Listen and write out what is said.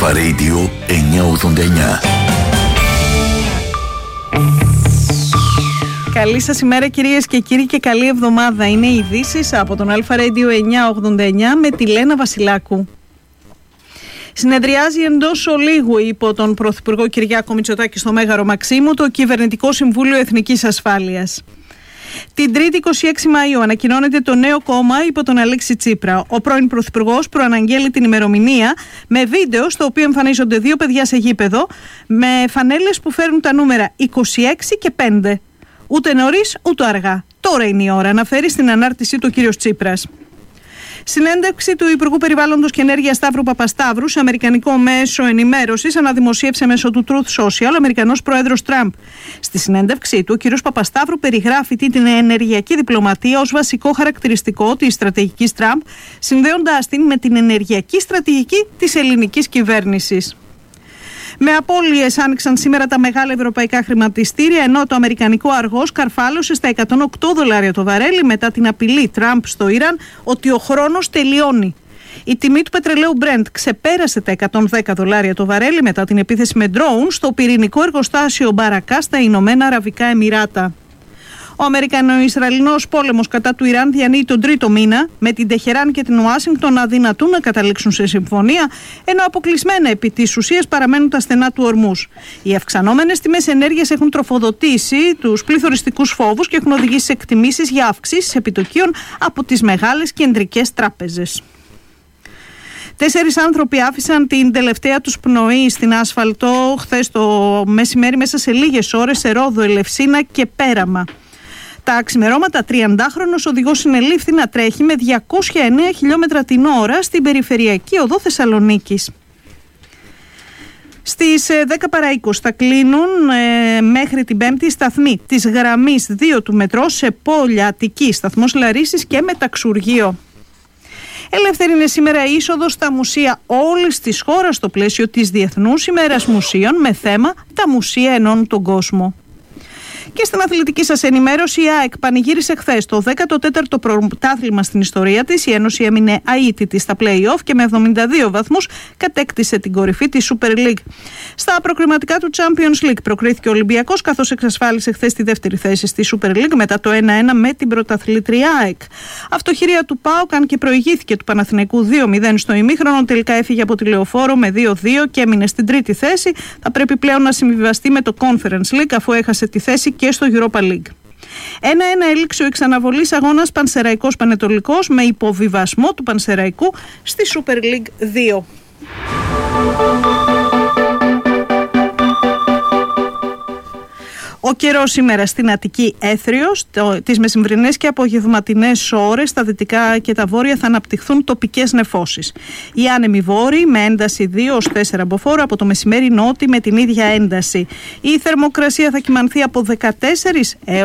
Αλφα Radio 989. Καλή σας ημέρα κυρίες και κύριοι και καλή εβδομάδα. Είναι οι ειδήσεις από τον Αλφα Radio 989 με τη Λένα Βασιλάκου. Συνεδριάζει εντός ολίγου υπό τον Πρωθυπουργό Κυριάκο Μητσοτάκη στο Μέγαρο Μαξίμου το Κυβερνητικό Συμβούλιο Εθνικής Ασφάλειας. Την 3η 26 Μαΐου ανακοινώνεται το νέο κόμμα υπό τον Αλέξη Τσίπρα. Ο πρώην Πρωθυπουργός προαναγγέλει την ημερομηνία με βίντεο στο οποίο εμφανίζονται δύο παιδιά σε γήπεδο με φανέλες που φέρνουν τα νούμερα 26 και 5. Ούτε νωρίς ούτε αργά. Τώρα είναι η ώρα, αναφέρει στην ανάρτησή του ο κύριος Τσίπρας. Συνέντευξη του Υπουργού Περιβάλλοντος και Ενέργειας Σταύρου Παπασταύρου σε αμερικανικό μέσο ενημέρωσης αναδημοσίευσε μέσω του Truth Social ο Αμερικανός Πρόεδρος Τραμπ. Στη συνέντευξή του, ο κ. Παπασταύρου περιγράφει την ενεργειακή διπλωματία ως βασικό χαρακτηριστικό της στρατηγικής Τραμπ, συνδέοντάς την με την ενεργειακή στρατηγική της ελληνικής κυβέρνησης. Με απώλειες άνοιξαν σήμερα τα μεγάλα ευρωπαϊκά χρηματιστήρια, ενώ το αμερικανικό αργός καρφάλωσε στα $108 το βαρέλι μετά την απειλή Τραμπ στο Ιράν ότι ο χρόνος τελειώνει. Η τιμή του πετρελαίου Brent ξεπέρασε τα $110 το βαρέλι μετά την επίθεση με ντρόουν στο πυρηνικό εργοστάσιο Μπαρακά στα Ηνωμένα Αραβικά Εμιράτα. Ο Αμερικανο-Ισραηλινός πόλεμος κατά του Ιράν διανύει τον τρίτο μήνα, με την Τεχεράν και την Ουάσιγκτον να αδυνατούν να καταλήξουν σε συμφωνία, ενώ αποκλεισμένα επί της ουσίας παραμένουν τα στενά του Ορμούς. Οι αυξανόμενες τιμές ενέργειας έχουν τροφοδοτήσει τους πληθωριστικούς φόβους και έχουν οδηγήσει σε εκτιμήσεις για αυξήσεις επιτοκίων από τις μεγάλες κεντρικές τράπεζες. 4 άνθρωποι άφησαν την τελευταία τους πνοή στην άσφαλτο χθες το μεσημέρι μέσα σε λίγες ώρες σε Ρόδο, Ελευσίνα και Πέραμα. Τα ξημερώματα 30χρονος οδηγός συνελήφθη να τρέχει με 209 χιλιόμετρα την ώρα στην περιφερειακή οδό Θεσσαλονίκης. Στις 10 παρά 20 θα κλείνουν μέχρι την Πέμπτη σταθμοί της γραμμής 2 του μετρό σε Πόλια Αττική, σταθμός Λαρίσης και Μεταξουργείο. Ελεύθερη είναι σήμερα η είσοδος στα μουσεία όλης της χώρας στο πλαίσιο της Διεθνούς ημέρας μουσείων με θέμα «Τα μουσεία ενώνουν τον κόσμο». Και στην αθλητική σας ενημέρωση, η ΑΕΚ πανηγύρισε χθες το 14ο πρωτάθλημα στην ιστορία της. Η Ένωση έμεινε αίτητη στα play-off και με 72 βαθμούς κατέκτησε την κορυφή της Super League. Στα προκριματικά του Champions League προκρίθηκε ο Ολυμπιακός, καθώς εξασφάλισε χθες τη δεύτερη θέση στη Super League μετά το 1-1 με την πρωταθλήτρια ΑΕΚ. Αυτοχειρία του ΠΑΟΚ, αν και προηγήθηκε του Παναθηναϊκού 2-0 στο ημίχρονο, τελικά έφυγε από τη Λεωφόρο με 2-2 και έμεινε στην τρίτη θέση. Θα πρέπει πλέον να συμβιβαστεί με το Conference League αφού έχασε τη θέση και στο Europa League. 1-1 έληξε ο εξαναβολής αγώνας Πανσεραϊκός Πανετολικός με υποβιβασμό του Πανσεραϊκού στη Super League 2. Ο καιρός σήμερα στην Αττική έθριος, τις μεσημβρινές και απογευματινές ώρες στα δυτικά και τα βόρεια θα αναπτυχθούν τοπικές νεφώσεις. Οι άνεμοι βόρειοι με ένταση 2-4 μποφόρ, από το μεσημέρι νότιοι με την ίδια ένταση. Η θερμοκρασία θα κυμανθεί από 14 έως